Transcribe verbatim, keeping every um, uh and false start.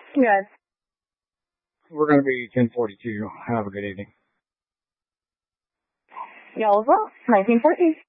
Good. We're going to be ten forty-two. Have a good evening. Y'all as well. nineteen fourteen.